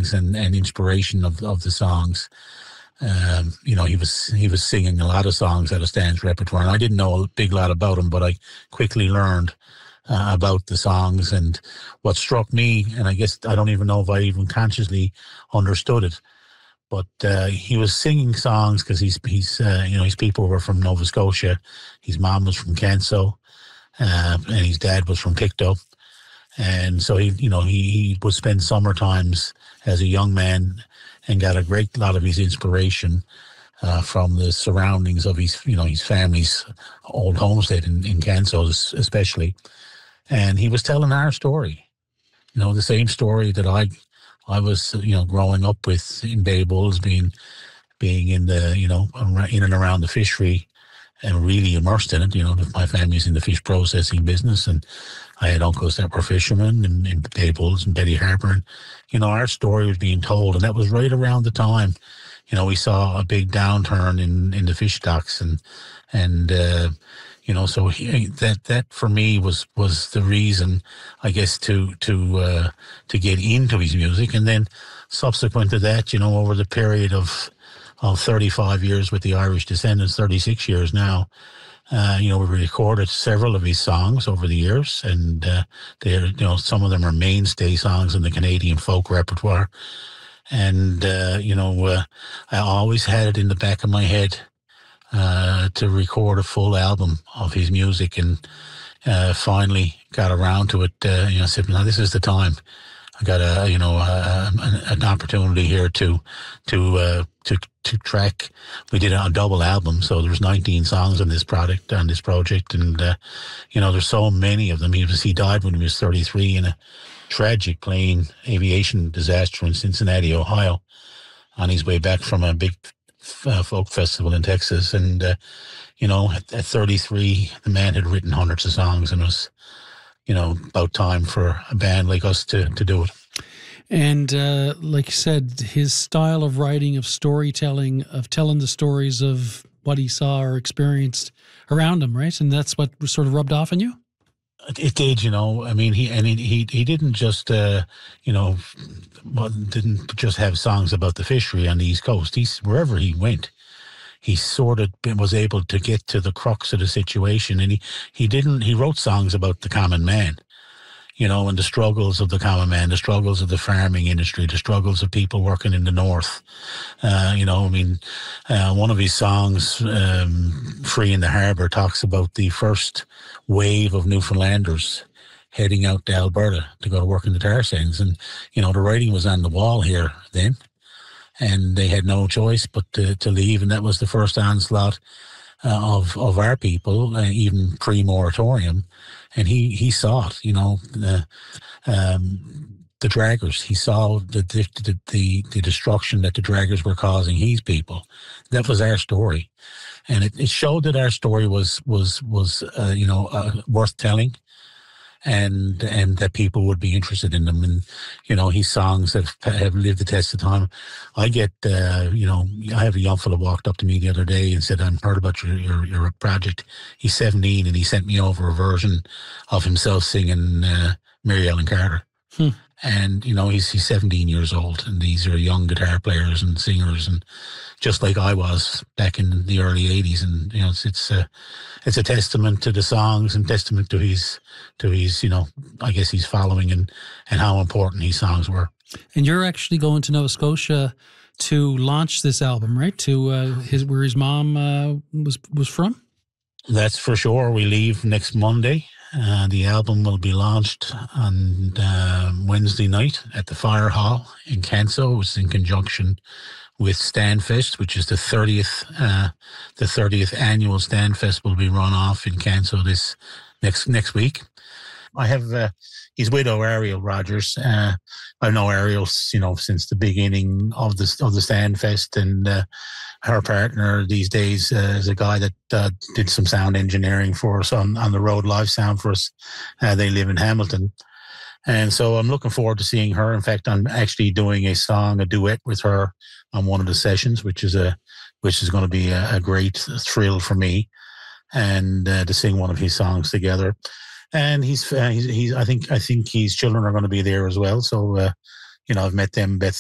surroundings and inspiration of the songs. He was singing a lot of songs out of Stan's repertoire, and I didn't know a big lot about him, but I quickly learned about the songs. And what struck me, and I guess I don't even know if I even consciously understood it, but he was singing songs because his people were from Nova Scotia. His mom was from Canso, and his dad was from Pictou. And so he would spend summer times as a young man and got a great lot of his inspiration from the surroundings of his family's old homestead in Canso, especially. And he was telling our story, the same story that I was, growing up with in Bay Bulls, being in the, in and around the fishery and really immersed in it. My family's in the fish processing business, and I had uncles that were fishermen in Bay Bulls and Betty Harbour. And, our story was being told, and that was right around the time, we saw a big downturn in the fish stocks, so that for me was the reason, I guess, to get into his music. And then subsequent to that, over the period of 35 years with the Irish Descendants, 36 years now, we recorded several of his songs over the years, and some of them are mainstay songs in the Canadian folk repertoire. And I always had it in the back of my head to record a full album of his music, and finally got around to it. I said, "No, this is the time. I got an opportunity here to track." We did a double album, so there's 19 songs on this project, and there's so many of them. He died when he was 33 in a tragic plane aviation disaster in Cincinnati, Ohio, on his way back from a big folk festival in Texas. And at 33, the man had written hundreds of songs, and it was about time for a band like us to do it. And like you said, his style of writing, of storytelling, of telling the stories of what he saw or experienced around him, right? And that's what sort of rubbed off on you? It did, I mean, he didn't just, didn't just have songs about the fishery on the East Coast. Wherever he went, he sort of was able to get to the crux of the situation. And he wrote songs about the common man, and the struggles of the common man, the struggles of the farming industry, the struggles of people working in the north. One of his songs, Free in the Harbour, talks about the first wave of Newfoundlanders heading out to Alberta to go to work in the tar sands. And, the writing was on the wall here then, and they had no choice but to leave. And that was the first onslaught of our people, even pre-moratorium. And he saw it, the draggers. He saw the destruction that the draggers were causing his people. That was our story, and it showed that our story was worth telling, and that people would be interested in them. And his songs have lived the test of time. I get I have a young fellow walked up to me the other day and said, "I've heard about your project." He's 17, and he sent me over a version of himself singing Mary Ellen Carter. And he's 17 years old, and these are young guitar players and singers, and just like I was back in the early '80s. And it's a testament to the songs and testament to his I guess his following and how important his songs were. And you're actually going to Nova Scotia to launch this album, right? To where his mom was from. That's for sure. We leave next Monday. The album will be launched on Wednesday night at the Fire Hall in Canso. It's in conjunction with Stanfest, which is the 30th annual Stanfest will be run off in Canso this next week. I have his widow, Ariel Rogers. I know Ariel, since the beginning of the Stanfest, and her partner these days is a guy that did some sound engineering for us on the road, live sound for us. They live in Hamilton. And so I'm looking forward to seeing her. In fact, I'm actually doing a duet with her on one of the sessions, which is going to be a great thrill for me, and to sing one of his songs together. And I think his children are going to be there as well. So, I've met them, Beth